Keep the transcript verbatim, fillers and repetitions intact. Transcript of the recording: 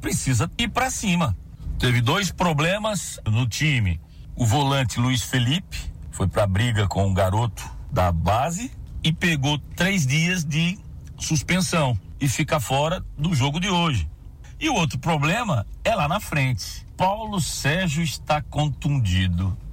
precisa ir para cima. Teve dois problemas no time. O volante Luiz Felipe foi pra briga com um garoto da base e pegou três dias de suspensão e fica fora do jogo de hoje. E o outro problema é lá na frente. Paulo Sérgio está contundido.